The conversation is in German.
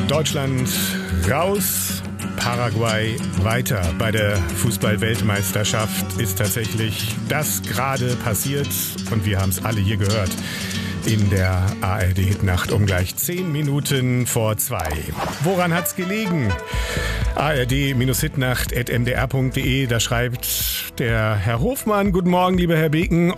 Deutschland raus, Paraguay weiter. Bei der Fußball-Weltmeisterschaft ist tatsächlich das gerade passiert und wir haben es alle hier gehört in der ARD-Hitnacht um gleich 10 Minuten vor 2. Woran hat's gelegen? ARD-Hitnacht@mdr.de, da schreibt der Herr Hofmann: Guten Morgen, lieber Herr Beken.